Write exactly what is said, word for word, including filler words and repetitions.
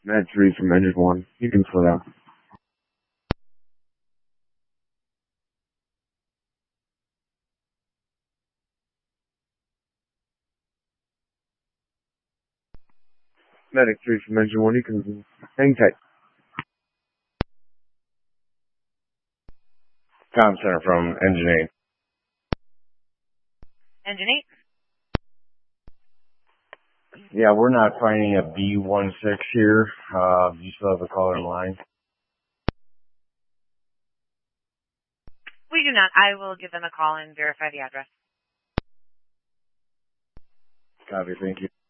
Med three from engine one. You can slow down. Medic three from engine one. You can hang tight. Comm center from engine eight. Engine eight? Yeah, we're not finding a B one six here. Uh, you still have a caller in line? We do not. I will give them a call and verify the address. Copy, thank you.